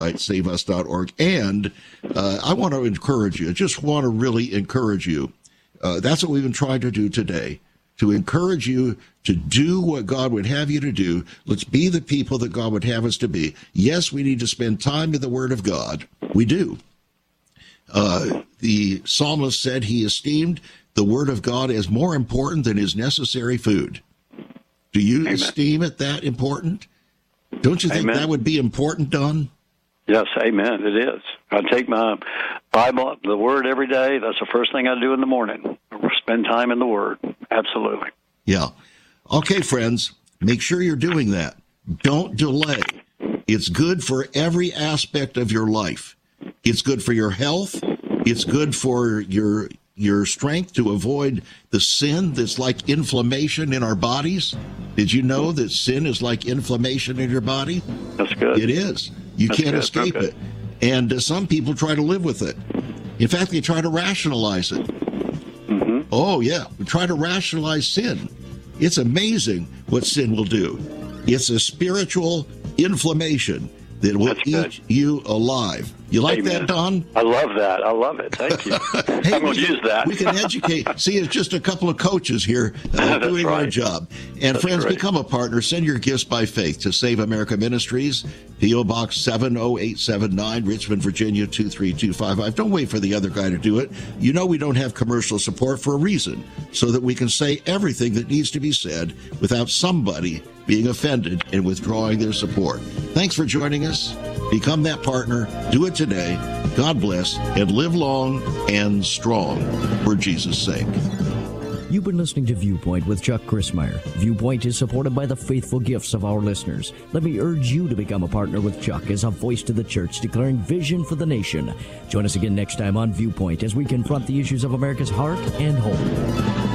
saveus.org. And I want to encourage you, I just want to really encourage you. That's what we've been trying to do today, to encourage you to do what God would have you to do. Let's be the people that God would have us to be. Yes, we need to spend time in the Word of God. We do. The psalmist said he esteemed the Word of God as more important than his necessary food. Do you esteem it that important? Don't you think that would be important, Don? Yes, amen. It is. I take my Bible, the Word, every day. That's the first thing I do in the morning. Spend time in the Word. Absolutely. Yeah. Okay, friends, make sure you're doing that. Don't delay. It's good for every aspect of your life. It's good for your health. It's good for your strength to avoid the sin that's like inflammation in our bodies. Did you know that sin is like inflammation in your body? That's good. It is. You can't escape it. And some people try to live with it. In fact, they try to rationalize it. Mm-hmm. Oh, yeah. We try to rationalize sin. It's amazing what sin will do. It's a spiritual inflammation that will eat you alive. You like that, Don? I love that. I love it. Thank you. Hey, I'm going to use that. We can educate. See, it's just a couple of coaches here doing our job. And friends, become a partner. Send your gifts by faith to Save America Ministries, P.O. Box 70879, Richmond, Virginia 23255. Don't wait for the other guy to do it. You know we don't have commercial support for a reason, so that we can say everything that needs to be said without somebody being offended and withdrawing their support. Thanks for joining us. Become that partner. Do it today. God bless, and live long and strong for Jesus' sake. You've been listening to Viewpoint with Chuck Crismier. Viewpoint is supported by the faithful gifts of our listeners. Let me urge you to become a partner with Chuck as a voice to the church declaring vision for the nation. Join us again next time on Viewpoint as we confront the issues of America's heart and home.